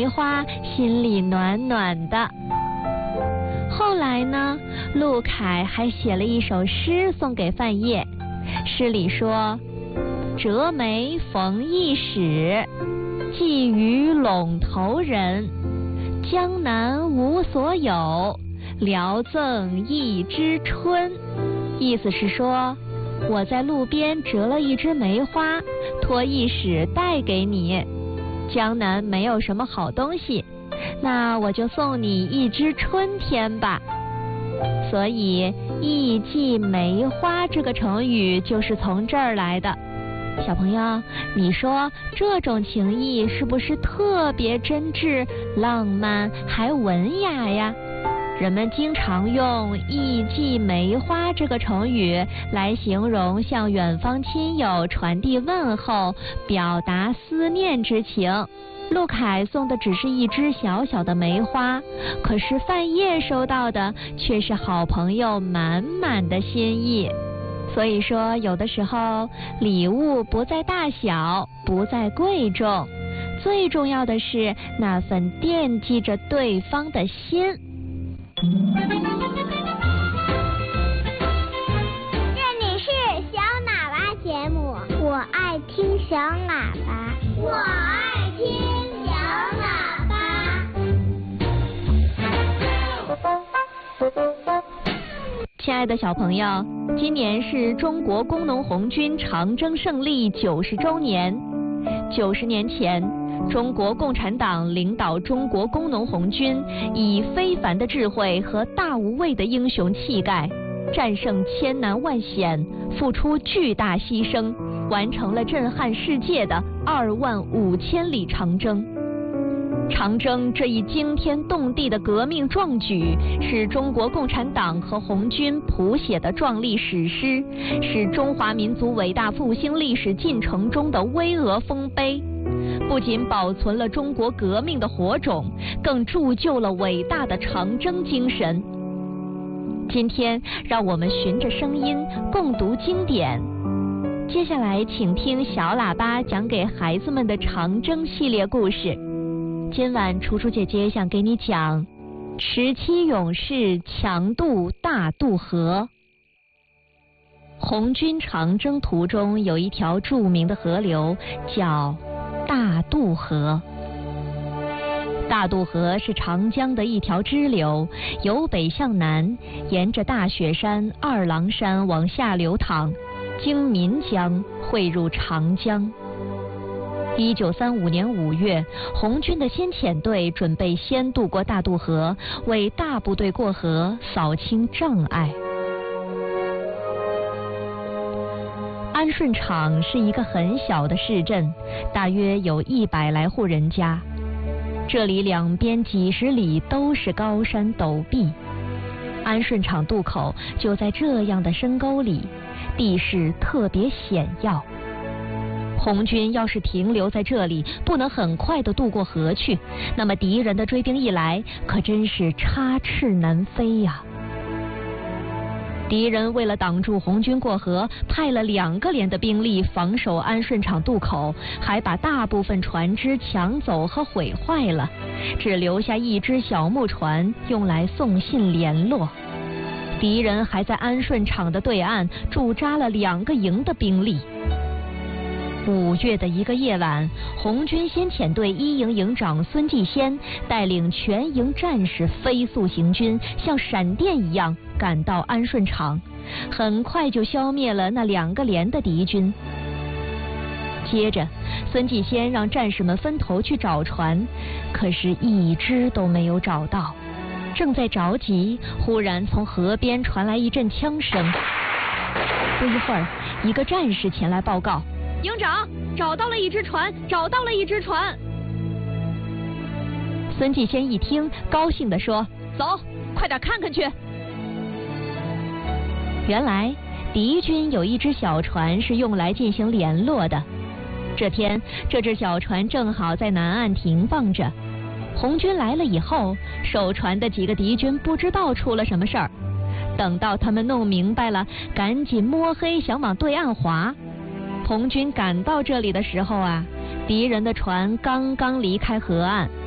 梅花，心里暖暖的。后来呢，陆凯还写了一首诗送给范晔，诗里说：折梅逢驿使，寄予陇头人。江南无所有，聊赠一枝春。意思是说，我在路边折了一枝梅花，托驿使带给你。江南没有什么好东西，那我就送你一枝春天吧。所以驿寄梅花这个成语就是从这儿来的。小朋友，你说这种情谊是不是特别真挚、浪漫还文雅呀？人们经常用驿寄梅花这个成语来形容向远方亲友传递问候，表达思念之情。陆凯送的只是一枝小小的梅花，可是范晔收到的却是好朋友满满的心意。所以说，有的时候礼物不在大小，不在贵重，最重要的是那份惦记着对方的心。 这里是小喇叭节目，我爱听小喇叭，我爱听小喇叭。 亲爱的小朋友，今年是中国工农红军长征胜利90周年。90年前，中国共产党领导中国工农红军，以非凡的智慧和大无畏的英雄气概，战胜千难万险，付出巨大牺牲，完成了震撼世界的25000里长征。长征这一惊天动地的革命壮举，是中国共产党和红军谱写的壮丽史诗，是中华民族伟大复兴历史进程中的巍峨丰碑。不仅保存了中国革命的火种，更铸就了伟大的长征精神。今天，让我们循着声音共读经典。接下来，请听小喇叭讲给孩子们的长征系列故事。今晚楚楚姐姐想给你讲17勇士强渡大渡河。红军长征途中有一条著名的河流叫大渡河。大渡河是长江的一条支流，由北向南，沿着大雪山、二郎山往下流淌，经岷江汇入长江。1935年5月，红军的先遣队准备先渡过大渡河，为大部队过河扫清障碍。安顺场是一个很小的市镇，大约有100来户人家。这里两边几十里都是高山陡壁，安顺场渡口就在这样的深沟里，地势特别险要。红军要是停留在这里，不能很快地渡过河去，那么敌人的追兵一来，可真是插翅难飞呀。敌人为了挡住红军过河，派了2个连的兵力防守安顺场渡口，还把大部分船只抢走和毁坏了，只留下一只小木船用来送信联络。敌人还在安顺场的对岸驻扎了2个营的兵力。5月的一个夜晚，红军先遣队1营营长孙继先带领全营战士飞速行军，像闪电一样赶到安顺场，很快就消灭了那2个连的敌军。接着，孙继先让战士们分头去找船，可是一只都没有找到。正在着急，忽然从河边传来一阵枪声。不一会儿，一个战士前来报告：营长，找到了一只船，找到了一只船。孙继先一听，高兴地说：走，快点看看去。原来敌军有一只小船是用来进行联络的。这天，这只小船正好在南岸停放着。红军来了以后，守船的几个敌军不知道出了什么事儿，等到他们弄明白了，赶紧摸黑想往对岸划。红军赶到这里的时候啊，敌人的船刚刚离开河岸，